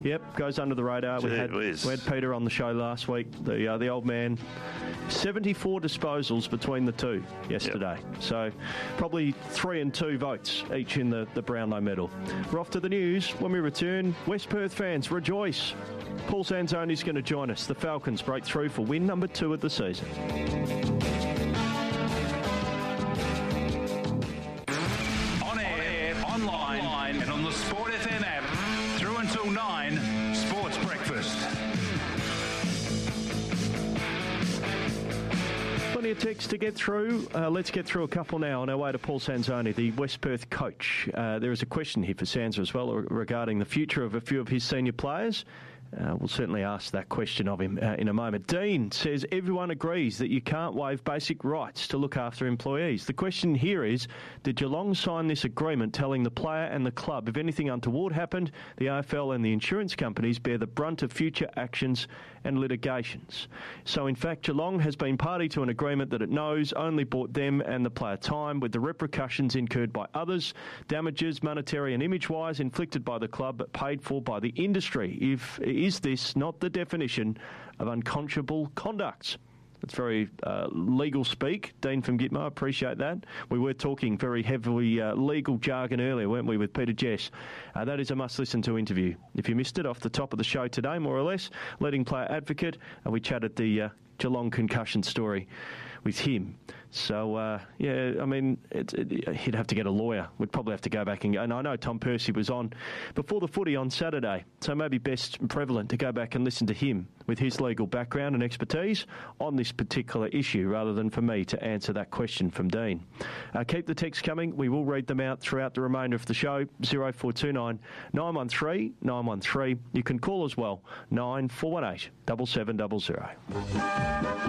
Yep, goes under the radar. We had Peter on the show last week, the old man. 74 disposals between the two yesterday. Yep. So probably 3 and 2 votes each in the Brownlow medal. We're off to the news. When we return, West Perth fans, rejoice. Paul Sanzoni's going to join us. The Falcons break through for win number 2 of the season. On air, online, and on the Sport FM app. Through until 9, Sports Breakfast. Plenty of text to get through. Let's get through a couple now on our way to Paul Sanzoni, the West Perth coach. There is a question here for Sansa as well regarding the future of a few of his senior players. We'll certainly ask that question of him in a moment. Dean says everyone agrees that you can't waive basic rights to look after employees. The question here is, did Geelong sign this agreement telling the player and the club if anything untoward happened, the AFL and the insurance companies bear the brunt of future actions and litigations? So in fact, Geelong has been party to an agreement that it knows only bought them and the player time, with the repercussions incurred by others, damages monetary and image-wise inflicted by the club but paid for by the industry. Is this not the definition of unconscionable conduct? That's very legal speak. Dean from Gitmo, appreciate that. We were talking very heavily legal jargon earlier, weren't we, with Peter Jess? That is a must-listen-to interview. If you missed it, off the top of the show today, more or less, leading player advocate, and we chatted the Geelong concussion story with him. So, I mean, he'd have to get a lawyer. We'd probably have to go back and I know Tom Percy was on before the footy on Saturday, so maybe best and prevalent to go back and listen to him with his legal background and expertise on this particular issue, rather than for me to answer that question from Dean. Keep the texts coming. We will read them out throughout the remainder of the show. 0429 913 913. You can call as well, 9418 7700.